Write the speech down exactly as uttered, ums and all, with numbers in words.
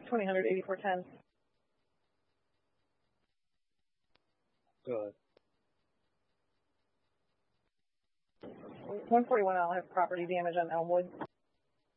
twenty hundred, eighty-four ten. Good. one forty-one, I'll have property damage on Elmwood.